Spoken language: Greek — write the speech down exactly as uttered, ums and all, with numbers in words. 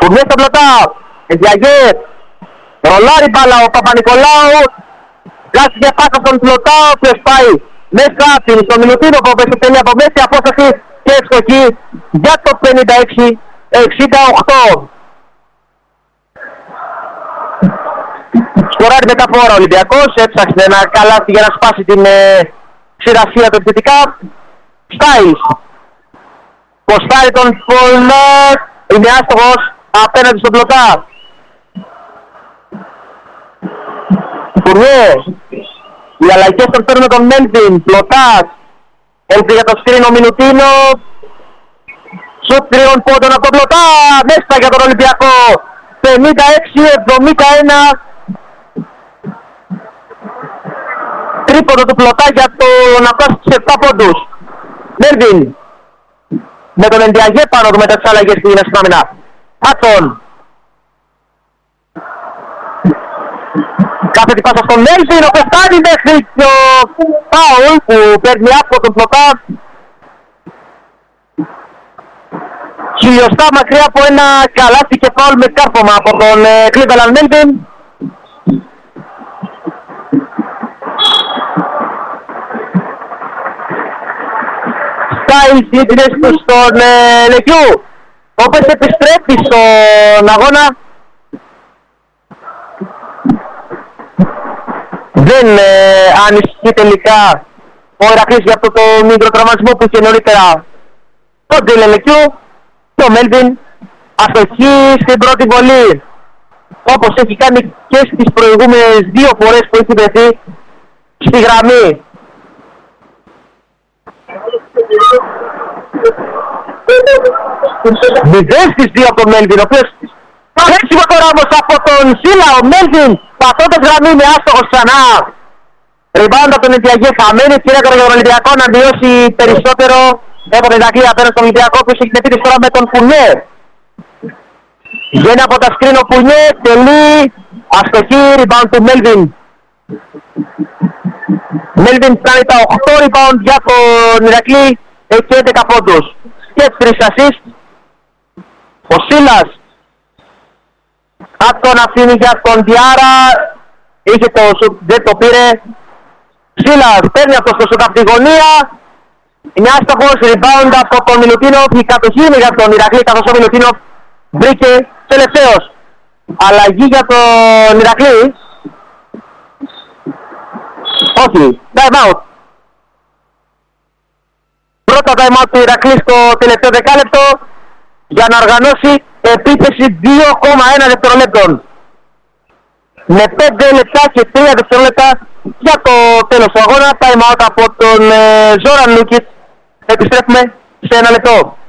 Φουρνιέ στον πλωτά. Ενδιαγέ. Ρολάρι μπάλα ο Παπα-Νικολάου. Βγάζει για πάσα στον πλωτά. Ο οποίος πάει μέσα. Φύγει στον Μιλουτίνο που έπαιξε τελεία από μέση απόσταση. Και ευστοχή για το πενήντα έξι εξήντα οκτώ. Σκοράρει μεταφορά ο Ολυμπιακός. Έψαξε ένα καλάθι για να σπάσει την ε, ξηρασία του επιθετικά. Στάιλς. Ποστάρει τον Πολνέρ. Είναι άστοχος απέναντι στον πλωτά. Φουρνιέ. Οι αλλαγές τον φέρνουν τον Μέλβιν. Πλωτάς. Έλπι για το σκρίνο Μιλουτίνο. Σουτ τριών πόντων από τον πλωτά. Μέσα για τον Ολυμπιακό. πενήντα έξι εβδομήντα ένα. Τρίποντο του πλωτά για το να φτάσει στους επτά πόντους. Μέλβιν. Με τον Ενδιαγέ πάνω του μετά τις αλλαγές που είναι στην άμυνα. Άτον. Κάθε την πάσα στον Μέλβιν, ο Πεφτάνη μέχρι το φάουλ που παίρνει από τον πλωτά. Χιλιοστά μακριά από ένα καλάθι και φάουλ με κάρφωμα από τον Cleveland Μέλβιν. Στάιλς οι θέση του στον ε, Λεκιού, ο οποίος επιστρέφει στον αγώνα. Δεν ε, ανησυχεί τελικά ο Ηρακλής για αυτό το μικροτραυματισμό που είχε νωρίτερα τον Τζέιλεν Λεκιού. Και ο Μέλβιν αστοχεί στην πρώτη βολή, όπως έχει κάνει και στις προηγούμενες δύο φορές που έχει βρεθεί στη γραμμή. Μηδέν στις δύο από τον Μέλβιν, ο οποίος τρέξιμο τώρα όμως από τον Σίλα. Ο Μέλβιν πατώντας γραμμή με άστοχος ξανά. Ριμπάουντα από τον Ενδιαγέ, χαμένη ευκαιρία τώρα για τον Ολυμπιακό να μειώσει περισσότερο από την Ηρακλή απέναντι στον Ολυμπιακό, που έχει την επίθεση τώρα με τον Φουρνιέ. Βγαίνει από τα σκριν ο Φουρνιέ, τελεί, αστοχή, rebound του Μέλβιν. Μέλβιν κάνει τα οκτώ rebound για τον Ηρακλή, έχει έντεκα πόντους και τρεις assist. Ο Σίλας από τον αφήνει για τον Διάρα, είχε το σουτ, δεν το πήρε. Σίλας παίρνει αυτό στο σουτ από τη γωνία. Είναι άστοχος, rebound από τον Μιλουτίνοφ, η κατοχή είναι για τον Ηρακλή, καθώς ο Μιλουτίνοφ βρήκε τελευταίος. Αλλαγή για τον Ηρακλή. Όχι, time out. Πρώτα time out του Ηρακλή στο τελευταίο δεκάλεπτο για να οργανώσει επίθεση δύο κόμμα ένα δευτερολέπτων. Με πέντε λεπτά και τρία δευτερόλεπτα για το τέλος του αγώνα. Time out από τον ε, Ζόραν Λούκιτς. Επιστρέφουμε σε ένα λεπτό.